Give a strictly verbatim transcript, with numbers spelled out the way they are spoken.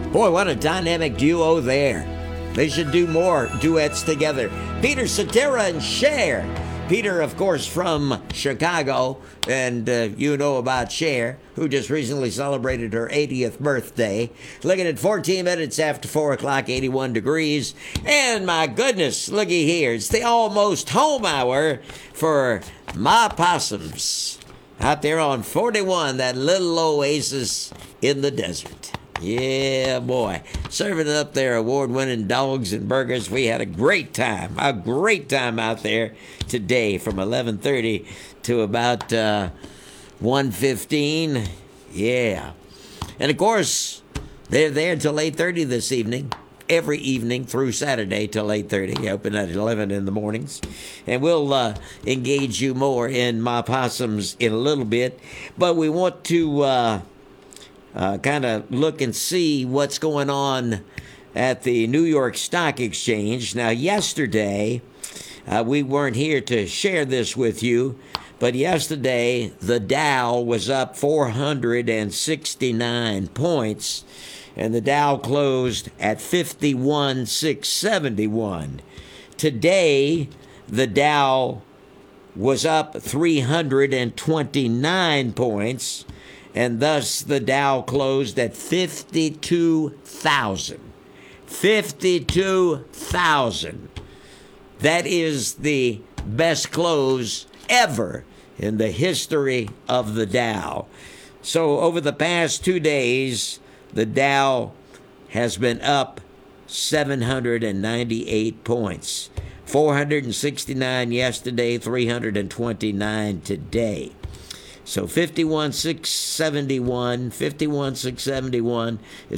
Boy, what a dynamic duo there. They should do more duets together. Peter Cetera and Cher. Peter, of course, from Chicago, and uh, you know about Cher, who just recently celebrated her eightieth birthday. Looking at fourteen minutes after four o'clock, eighty-one degrees. And my goodness, looky here. It's the almost home hour for my possums out there on forty-one, that little oasis in the desert. Yeah, boy. Serving up their award-winning dogs and burgers. We had a great time, a great time out there today from eleven thirty to about uh, one fifteen. Yeah. And, of course, they're there till eight thirty this evening, every evening through Saturday till eight thirty. Open at eleven in the mornings. And we'll uh, engage you more in my possums in a little bit. But we want to... Uh, Uh, kind of look and see what's going on at the New York Stock Exchange. Now, yesterday, uh, we weren't here to share this with you, but yesterday the Dow was up four hundred sixty-nine points, and the Dow closed at fifty-one six seventy-one. Today, the Dow was up three hundred twenty-nine points, and thus the Dow closed at fifty-two thousand. fifty-two thousand. That is the best close ever in the history of the Dow. So over the past two days, the Dow has been up seven hundred ninety-eight points. four hundred sixty-nine yesterday, three hundred twenty-nine today. So fifty-one six seventy-one, fifty-one six seventy-one is